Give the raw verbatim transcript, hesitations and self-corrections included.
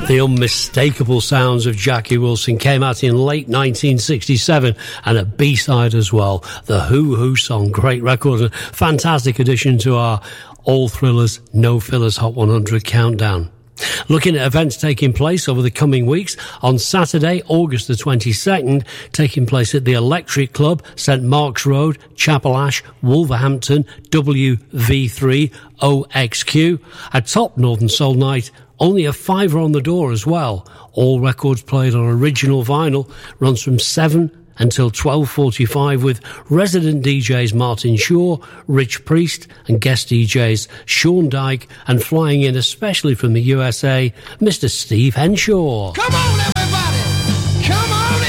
The unmistakable sounds of Jackie Wilson came out in late nineteen sixty-seven, and a B-side as well, the Who Who song. Great record, and fantastic addition to our All Thrillers, No Fillers Hot one hundred countdown. Looking at events taking place over the coming weeks, on Saturday, August the twenty-second, taking place at the Electric Club, St Mark's Road, Chapel Ash, Wolverhampton, W V three O X Q. A top Northern Soul night, only a fiver on the door as well. All records played on original vinyl, runs from seven until twelve forty-five with resident D Js Martin Shaw, Rich Priest and guest D Js Sean Dyke, and flying in especially from the U S A, Mister Steve Henshaw. Come on!